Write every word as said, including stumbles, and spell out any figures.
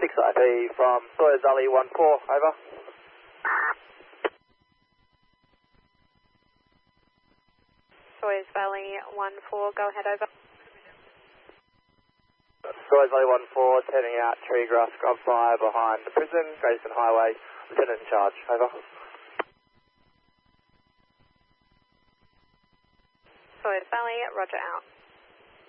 six I P from Sawyers Valley one four, over. Sawyers Valley one four, go ahead, over. Sawyers Valley one four, turning out tree grass scrub fire behind the prison, Grayson Highway, Lieutenant in charge, over. Sawyers Valley, roger out.